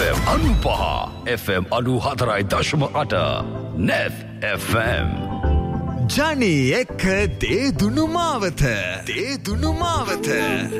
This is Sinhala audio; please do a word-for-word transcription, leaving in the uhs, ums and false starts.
එෆ් එම් අනුපහ එෆ් එම් අනුහතරයි දශම අට නෙත් එෆ් එම් ජනී එක්ක දේ දුනු මාවත දේ දුනු මාවත